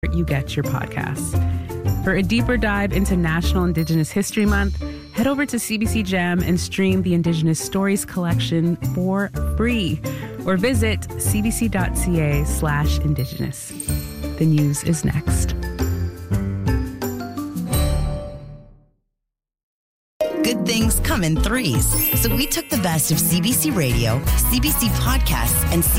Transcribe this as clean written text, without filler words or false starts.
you get your podcasts. For a deeper dive into National Indigenous History Month, head over to CBC Gem and stream the Indigenous Stories collection for free, or visit cbc.ca/indigenous. The news is next. Good things come in threes. So we took the best of CBC Radio, CBC Podcasts, and